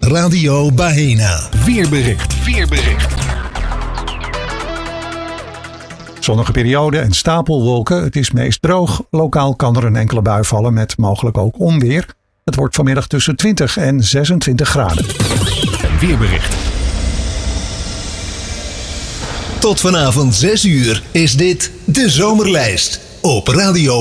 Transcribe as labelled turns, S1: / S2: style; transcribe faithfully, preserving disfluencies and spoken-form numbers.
S1: Radio Baena.
S2: Weerbericht. Weerbericht. Zonnige periode en stapelwolken. Het is meest droog. Lokaal kan er een enkele bui vallen met mogelijk ook onweer. Het wordt vanmiddag tussen twintig en zesentwintig graden. Weerbericht.
S1: Tot vanavond zes uur is dit de Zomerlijst op Radio